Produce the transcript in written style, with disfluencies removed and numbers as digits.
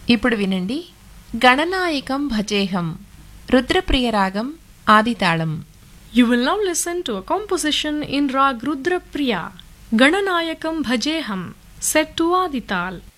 ఇప్పుడు వినండి గణనాయకం భజేహం రుద్రప్రియ రాగం ఆదితాళం. You will now listen to a composition in Rag Rudra Priya, Gananayakam Bhajeham, set to Adital.